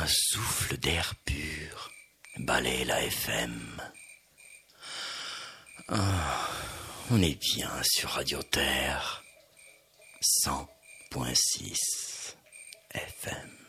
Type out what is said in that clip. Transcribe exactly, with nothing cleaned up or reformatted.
un souffle d'air pur balaie la F M. Oh, on est bien sur Radio Terre, cent point six F M.